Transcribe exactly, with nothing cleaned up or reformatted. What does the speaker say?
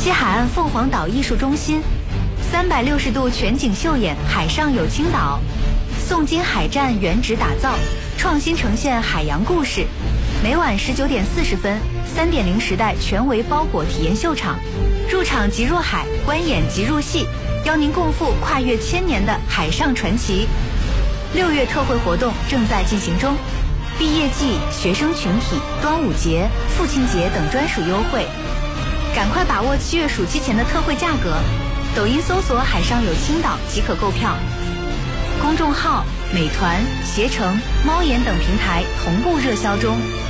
西海岸凤凰岛艺术中心，三百六十度全景秀演海上有青岛，宋金海战原址打造，创新呈现海洋故事。每晚十九点四十分，三点零时代全为包裹体验秀场，入场即入海，观演即入戏，邀您共赴跨越千年的海上传奇。六月特惠活动正在进行中，毕业季、学生群体、端午节、父亲节等专属优惠，赶快把握七月暑期前的特惠价格。抖音搜索海上有青岛即可购票，公众号美团、携程、猫眼等平台同步热销中。